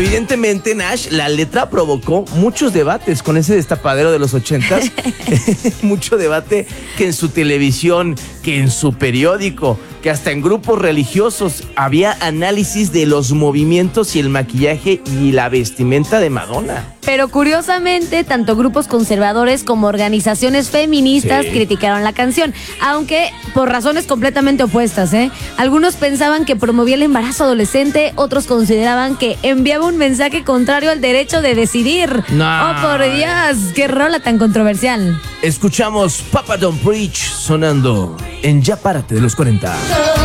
Evidentemente, Nash, la letra provocó muchos debates con ese destapadero de los 80s. Mucho debate que en su televisión, que en su periódico, que hasta en grupos religiosos había análisis de los movimientos y el maquillaje y la vestimenta de Madonna. Pero curiosamente, tanto grupos conservadores como organizaciones feministas criticaron la canción, aunque por razones completamente opuestas, ¿eh? Algunos pensaban que promovía el embarazo adolescente, otros consideraban que enviaba un mensaje contrario al derecho de decidir. No. ¡Oh, por Dios! ¡Qué rola tan controversial! Escuchamos Papa Don't Preach sonando en Ya Párate de los 40.